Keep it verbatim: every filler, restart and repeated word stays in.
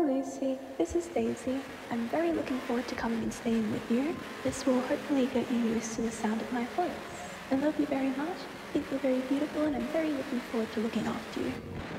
Lucy, this is Daisy. I'm very looking forward to coming and staying with you. This will hopefully get you used to the sound of my voice. I love you very much. I think you're very beautiful and I'm very looking forward to looking after you.